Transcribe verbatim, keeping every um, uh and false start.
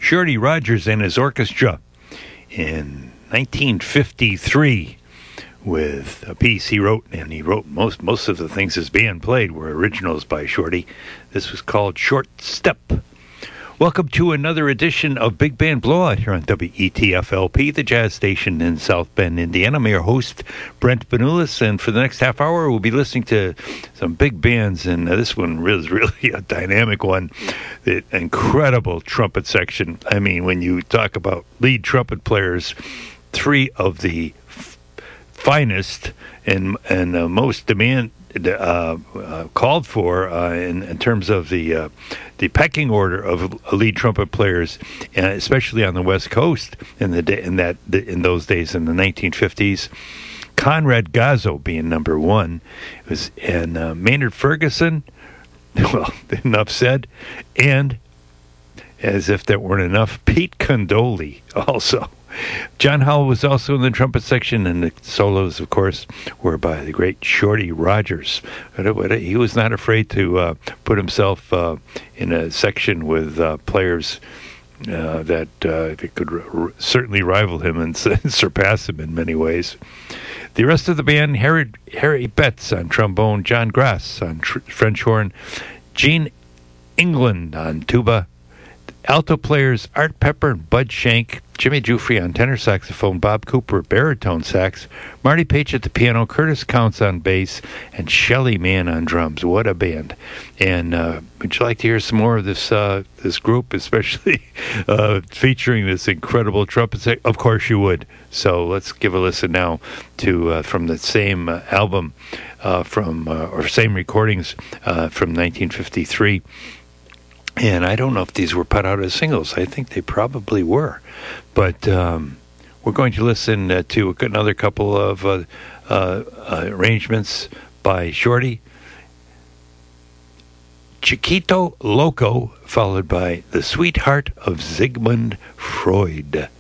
Shorty Rogers and his orchestra in nineteen fifty-three with a piece he wrote, and he wrote most most of the things his band played were originals by Shorty. This was called Short Step. Welcome to another edition of Big Band Blowout here on W E T F L P, the jazz station in South Bend, Indiana. I'm your host, Brent Benulis, and for the next half hour, we'll be listening to some big bands, and uh, this one is really a dynamic one. The incredible trumpet section. I mean, when you talk about lead trumpet players, three of the f- finest and, and uh, most demand Uh, uh, called for uh, in, in terms of the uh, the pecking order of lead trumpet players, uh, especially on the West Coast in the day, in that in those days in the nineteen fifties. Conrad Gazzo being number one, it was and uh, Maynard Ferguson. Well, enough said, and as if that weren't enough, Pete Condoli also. John Howell was also in the trumpet section, and the solos, of course, were by the great Shorty Rogers. He was not afraid to uh, put himself uh, in a section with uh, players uh, that, uh, that could r- certainly rival him and surpass him in many ways. The rest of the band, Harry, Harry Betts on trombone, John Grass on tr- French horn, Gene England on tuba, alto players Art Pepper and Bud Shank, Jimmy Giuffre on tenor saxophone, Bob Cooper baritone sax, Marty Page at the piano, Curtis Counts on bass, and Shelly Mann on drums. What a band! And uh, would you like to hear some more of this uh, this group, especially uh, featuring this incredible trumpet section? Of course you would. So let's give a listen now to uh, from the same uh, album uh, from uh, or same recordings uh, from nineteen fifty-three. And I don't know if these were put out as singles. I think they probably were. But um, we're going to listen uh, to another couple of uh, uh, uh, arrangements by Shorty. Chiquito Loco, followed by The Sweetheart of Sigmund Freud.